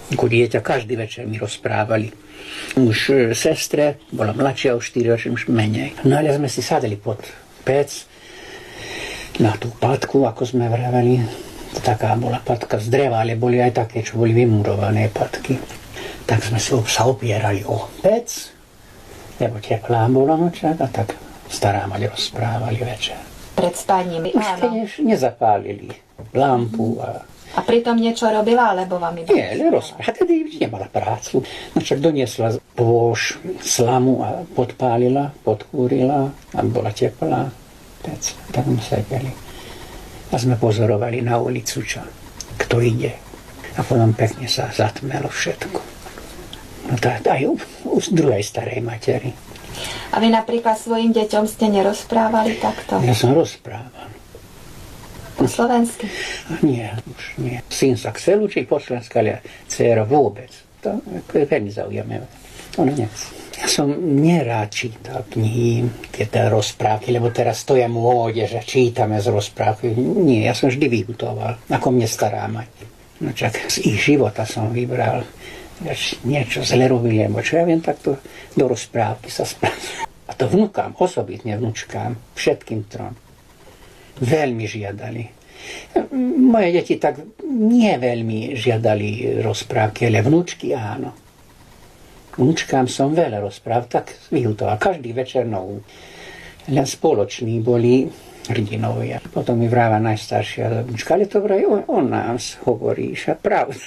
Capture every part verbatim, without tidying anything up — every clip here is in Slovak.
ako dieťa, každý večer mi rozprávali. Už sestre, bola mladšia o štyri roky, už menej. No ale sme si sadli pod pec, na tú patku, ako sme vraveli. Taká bola patka z dreva, ale boli aj také, čo boli vymurované patky. Tak sme si sa opierali o pec, lebo teplá bola nočák, a tak stará mať rozprávali večer. Pred spaním, už áno. Už nezapálili lampu a... A pritom niečo robila, alebo vám iba... Nie, ale rozprávala. Tedy nemala prácu. No však doniesla pôž, slamu a podpálila, podkúrila a bola teplá pec. Tak sme sedeli. A sme pozorovali na ulicu, čo, kto ide. A potom pekne sa zatmelo všetko. No tak aj u, u druhej starej materi. A vy napríklad svojim deťom ste nerozprávali takto? Ja som rozprával. Po slovensky? Nie, už nie. Syn sa chcel učiť po slovensky, ale dcera vôbec. To je veľmi zaujímavé. Ono nechce. Ja som nerád čítal knihy, tieto rozprávky, lebo teraz to je móde, že čítame z rozprávky. Nie, ja som vždy vyhutoval, ako mne stará mať. No čak z ich života som vybral. Niečo zle robili, alebo čo ja viem, tak to do rozprávky sa spravil. A to vnukám, osobitne vnučkám, všetkým trom. Veľmi žiadali. Moje deti tak nie veľmi žiadali rozprávky, ale vnúčky áno. Vnúčkám som veľa rozpráv, tak vyhutoval. Každý večer novú. Len spoloční boli hrdinovia. Potom mi vráva najstaršia vnúčka, ale to vraj o, o nás hovoríš a pravda.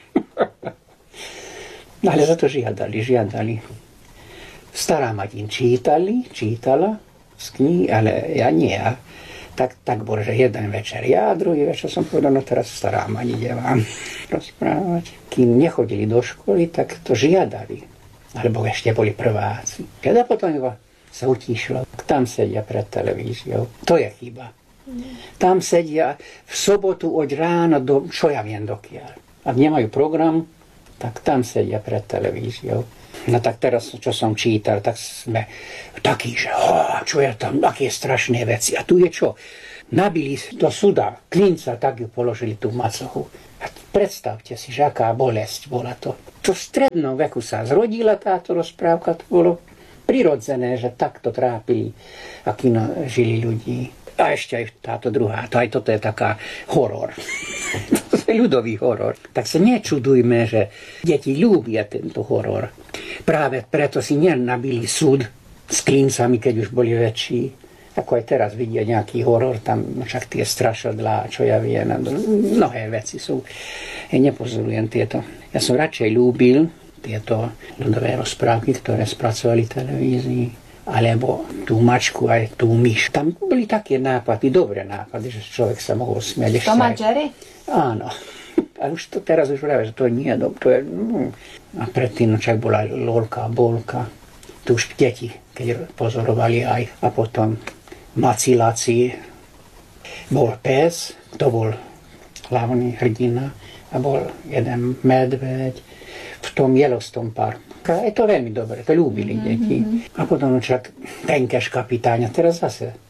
Ale za to žiadali, žiadali. Stará mať im čítali, čítala z kníh, ale ja nie. Tak, tak bolo, že jeden večer ja, druhý večer som povedal, no teraz stará mať ide vám rozprávať. Kým nechodili do školy, tak to žiadali. Alebo ešte boli prváci. Keď potom sa utíšilo, tam sedia pred televíziou. To je chyba. Tam sedia v sobotu od rána do, čo ja viem dokiaľ. Ak nemajú program, tak tam sedia pred televíziou. No tak teraz, čo som čítal, tak sme takí, že oh, čo je tam, aké strašné veci. A tu je čo? Nabili do suda klinca, tak ju položili tú macohu. A predstavte si, že aká bolesť bola to. To v strednom veku sa zrodila táto rozprávka, to bolo prirodzené, že takto trápili, aký no, žili ľudí. A ešte aj táto druhá, to aj toto je taká horor. To je ľudový horor. Tak sa nečudujme, že deti ľúbia tento horor. Práve preto si nenabili súd s klincami, keď už boli väčší. Ako aj teraz vidia nejaký horor, tam však tie strašadlá, čo ja viem, mnohé veci sú. Ja nepozorujem tieto. Ja som radšej ľúbil tieto ľudové rozprávky, ktoré spracovali televízii, alebo tú mačku aj tú myš. Tam boli také nápady, dobré nápady, že človek sa mohol smiať. Tom a Jerry? Áno. A už to teraz už práve, že to nie je dobré. A predtým však bola Lolka a Bolka. Tu už deti, keď pozorovali aj. A potom Macilaci. Bol pes, to bol hlavný hrdina. A bol jeden medveď v tom Yellowstone Parku. Je to veľmi dobre, to ľúbili deti. A potom však Tenkeš kapitáň, a teraz zase